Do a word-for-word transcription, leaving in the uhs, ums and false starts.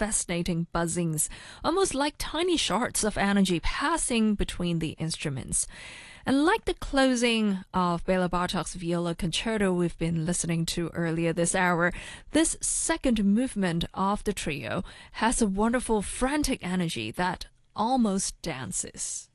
fascinating buzzings, almost like tiny shards of energy passing between the instruments. And like the closing of Bela Bartok's viola concerto we've been listening to earlier this hour, this second movement of the trio has a wonderful frantic energy that almost dances.